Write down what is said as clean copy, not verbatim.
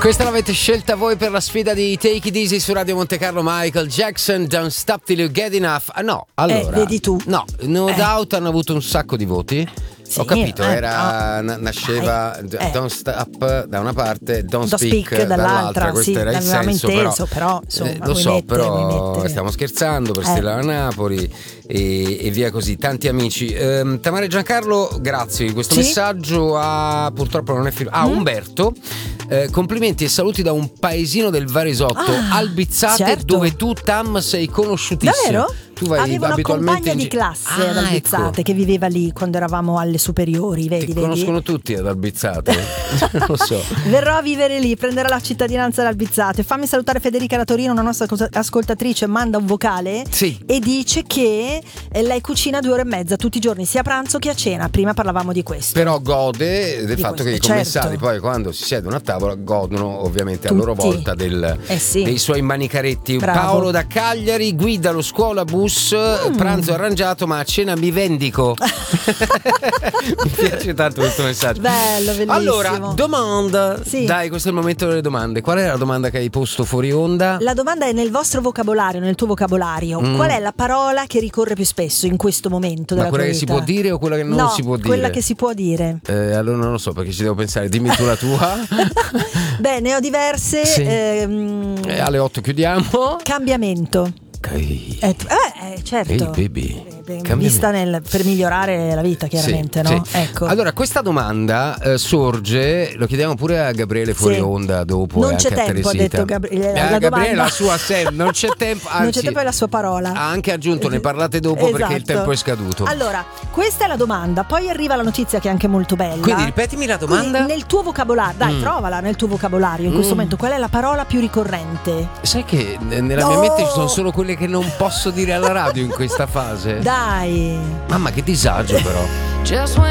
Questa l'avete scelta voi per la sfida di Take It Easy su Radio Monte Carlo. Michael Jackson, Don't Stop Till You Get Enough. Ah no, allora vedi tu. No, No Doubt hanno avuto un sacco di voti. Sì, ho capito, nasceva Don't Stop da una parte, Don't Speak dall'altra. Questo sì, era il senso, inteso, però insomma, lo so, però stiamo scherzando per Stella Napoli e via così. Tanti amici. Tamara e Giancarlo, grazie di questo messaggio. Purtroppo non è Umberto. Complimenti e saluti da un paesino del Varesotto, Albizzate, certo, dove tu, Tam, sei conosciutissimo. Davvero? Tu vai avevo una abitualmente compagna di classe ad Albizzate, che viveva lì quando eravamo alle superiori, vedi? Conoscono tutti ad Albizzate. Non lo so. Verrò a vivere lì, prenderò la cittadinanza ad Albizzate. Fammi salutare Federica da Torino, una nostra ascoltatrice, manda un vocale e dice che lei cucina 2 ore e mezza tutti i giorni, sia a pranzo che a cena. Prima parlavamo di questo. Però gode del fatto che i commissari poi quando si siedono a tavola godono ovviamente tutti, a loro volta dei suoi manicaretti. Bravo. Paolo da Cagliari guida lo scuola bus, pranzo arrangiato ma a cena mi vendico. Mi piace tanto questo messaggio. Bello, bellissimo. Allora, domanda. Dai, questo è il momento delle domande. Qual è la domanda che hai posto fuori onda? La domanda è nel vostro vocabolario, nel tuo vocabolario. Qual è la parola che ricorre più spesso in questo momento della tua vita? Ma quella che si può dire o quella che non si può dire? Quella che si può dire. Allora non lo so, perché ci devo pensare. Dimmi tu la tua. Beh, ne ho diverse. Alle 8 chiudiamo. Cambiamento. Certo. Baby. Vista per migliorare la vita, chiaramente, no? Sì. Ecco. Allora, questa domanda sorge, lo chiediamo pure a Gabriele fuori onda dopo. Non c'è tempo, ha detto Gabriele. Gabriele, la sua non c'è tempo. Anzi, non c'è tempo, è la sua parola. Ha anche aggiunto, ne parlate dopo perché il tempo è scaduto. Allora, questa è la domanda, poi arriva la notizia che è anche molto bella. Quindi ripetimi la domanda. Quindi, nel tuo vocabolario, dai, trovala nel tuo vocabolario in questo momento. Qual è la parola più ricorrente? Sai che nella mia mente ci sono solo quelle che non posso dire alla radio in questa fase. Dai. Mamma, che disagio però.